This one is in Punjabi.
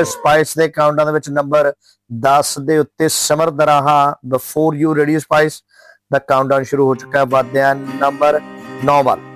ਸਪਾਈਸ ਦੇ ਕਾਊਂਟਡਾਊਨ ਦੇ ਵਿੱਚ ਨੰਬਰ 10 ਦੇ ਉੱਤੇ summer Doraha before you radio spice the countdown ਸ਼ੁਰੂ ਹੋ ਚੁੱਕਾ ਹੈ। ਵਧਦੇ ਹਾਂ ਨੰਬਰ 9 ਵੱਲ।